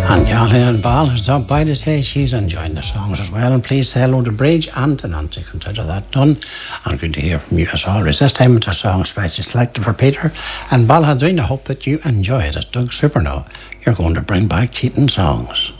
And Jolene Ball is up by to say she's enjoying the songs as well. And please say hello to Bridge and to Nancy. Consider that done. And good to hear from you as always. This time it's a song specially selected for Peter and Balhadrine. I hope that you enjoy it. As Doug Superno, you're going to bring back cheating songs.